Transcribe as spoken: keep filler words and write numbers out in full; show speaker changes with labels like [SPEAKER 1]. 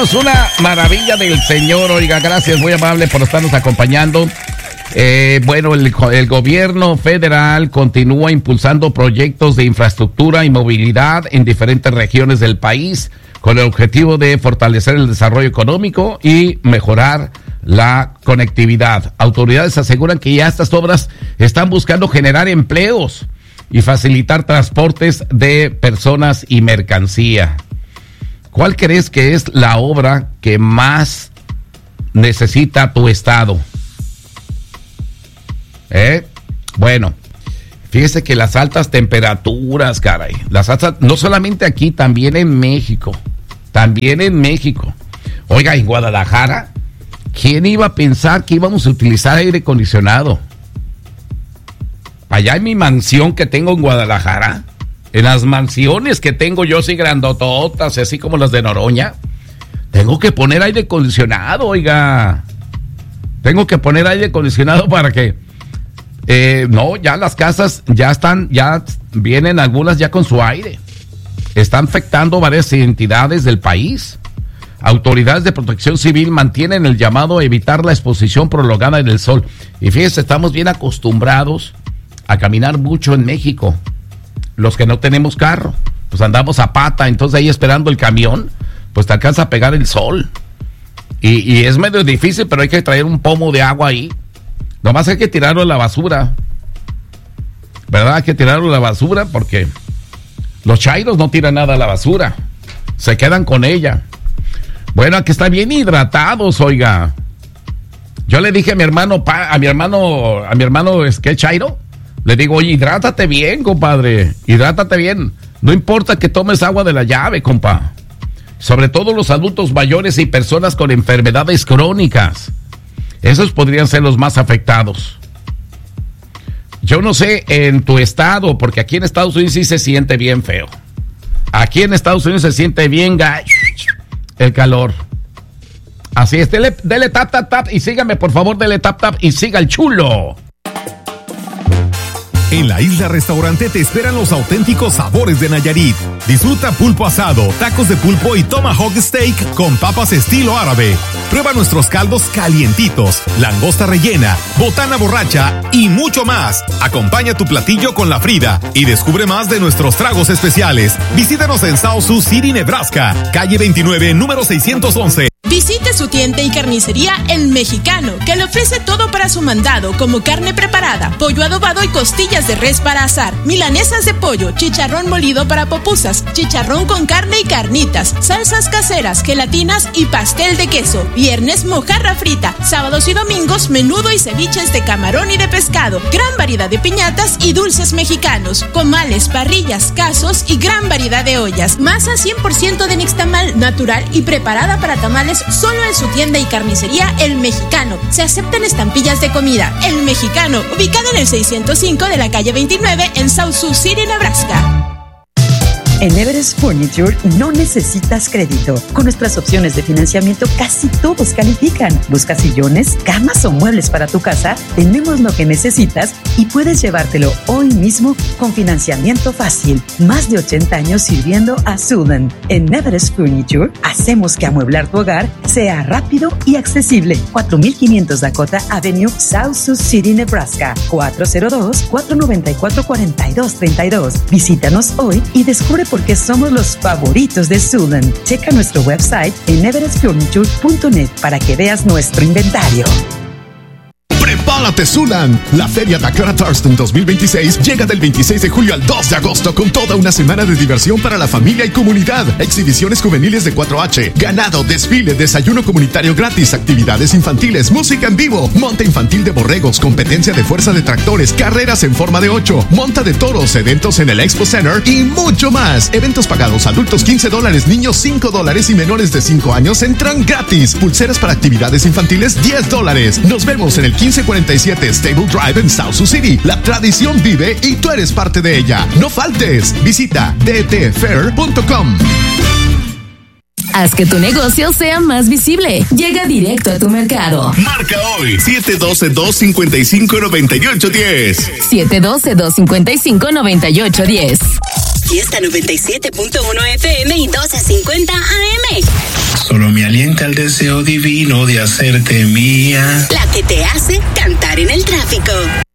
[SPEAKER 1] Es una maravilla del Señor, oiga, gracias, muy amable por estarnos acompañando. Eh, bueno, el, el gobierno federal continúa impulsando proyectos de infraestructura y movilidad en diferentes regiones del país con el objetivo de fortalecer el desarrollo económico y mejorar la conectividad. Autoridades aseguran que ya estas obras están buscando generar empleos y facilitar transportes de personas y mercancía. ¿Cuál crees que es la obra que más necesita tu estado? ¿Eh? Bueno, fíjese que las altas temperaturas, caray, las altas, no solamente aquí, también en México, también en México. Oiga, en Guadalajara, ¿quién iba a pensar que íbamos a utilizar aire acondicionado? Allá en mi mansión que tengo en Guadalajara, en las mansiones que tengo yo así grandototas, así como las de Noroña, tengo que poner aire acondicionado, oiga. Tengo que poner aire acondicionado para que... Eh, no, ya las casas ya están, ya vienen algunas ya con su aire. Están afectando varias entidades del país. Autoridades de protección civil mantienen el llamado a evitar la exposición prolongada en el sol. Y fíjense, estamos bien acostumbrados a caminar mucho en México. Los que no tenemos carro, pues andamos a pata, entonces ahí esperando el camión, pues te alcanza a pegar el sol. Y, y es medio difícil, pero hay que traer un pomo de agua ahí. Nomás hay que tirarlo a la basura. ¿Verdad? Hay que tirarlo a la basura porque los chairos no tiran nada a la basura. Se quedan con ella. Bueno, aquí están bien hidratados, oiga. Yo le dije a mi hermano, a mi hermano, a mi hermano, ¿es que chairo? Le digo, oye, hidrátate bien, compadre, hidrátate bien. No importa que tomes agua de la llave, compa. Sobre todo los adultos mayores y personas con enfermedades crónicas. Esos podrían ser los más afectados. Yo no sé en tu estado, porque aquí en Estados Unidos sí se siente bien feo. Aquí en Estados Unidos se siente bien ga- el calor. Así es, dele, dele tap, tap, tap y sígame, por favor, dele tap, tap y siga el chulo.
[SPEAKER 2] En la Isla Restaurante te esperan los auténticos sabores de Nayarit. Disfruta pulpo asado, tacos de pulpo y tomahawk steak con papas estilo árabe. Prueba nuestros caldos calientitos, langosta rellena, botana borracha y mucho más. Acompaña tu platillo con la Frida y descubre más de nuestros tragos especiales. Visítanos en South Sioux City, Nebraska, calle veintinueve, número seiscientos once.
[SPEAKER 3] Visite su tienda y carnicería El Mexicano, que le ofrece todo para su mandado, como carne preparada, pollo adobado y costillas de res para asar, milanesas de pollo, chicharrón molido para pupusas, chicharrón con carne y carnitas, salsas caseras, gelatinas y pastel de queso. Viernes, mojarra frita. Sábados y domingos, menudo y ceviches de camarón y de pescado. Gran variedad de piñatas y dulces mexicanos, comales, parrillas, casos y gran variedad de ollas. Masa cien por ciento de nixtamal, natural y preparada para tamales, solo en su tienda y carnicería El Mexicano. Se aceptan estampillas de comida. El Mexicano, ubicada en el seiscientos cinco de la calle veintinueve en South Sioux City, Nebraska.
[SPEAKER 4] En Everest Furniture no necesitas crédito. Con nuestras opciones de financiamiento casi todos califican. ¿Buscas sillones, camas o muebles para tu casa? Tenemos lo que necesitas y puedes llevártelo hoy mismo con financiamiento fácil. Más de ochenta años sirviendo a Sudan. En Everest Furniture hacemos que amueblar tu hogar sea rápido y accesible. cuatro mil quinientos Dakota Avenue, South Sioux City, Nebraska. cuatro cero dos, cuatro nueve cuatro, cuatro dos tres dos. Visítanos hoy y descubre por qué somos los favoritos de Sudan. Checa nuestro website en everest furniture punto net para que veas nuestro inventario.
[SPEAKER 5] ¡Prepárate, Sulan! La Feria Dakota Thurston dos mil veintiséis llega del veintiséis de julio al dos de agosto con toda una semana de diversión para la familia y comunidad. Exhibiciones juveniles de cuatro H, ganado, desfile, desayuno comunitario gratis, actividades infantiles, música en vivo, monta infantil de borregos, competencia de fuerza de tractores, carreras en forma de ocho, monta de toros, eventos en el Expo Center y mucho más. Eventos pagados, adultos quince dólares, niños cinco dólares y menores de cinco años entran gratis. Pulseras para actividades infantiles diez dólares. Nos vemos en el quince cuarenta y siete Stable Drive en South Sioux City. La tradición vive y tú eres parte de ella. No faltes. Visita d t fair punto com.
[SPEAKER 6] Haz que tu negocio sea más visible. Llega directo a tu mercado.
[SPEAKER 7] Marca hoy siete uno dos, dos cinco cinco, nueve ocho uno cero.
[SPEAKER 6] siete uno dos, dos cinco cinco, nueve ocho uno cero.
[SPEAKER 8] Fiesta noventa y siete punto uno F M y doce cincuenta A M.
[SPEAKER 9] Solo me alienta el deseo divino de hacerte mía.
[SPEAKER 8] La que te hace cantar en el tráfico.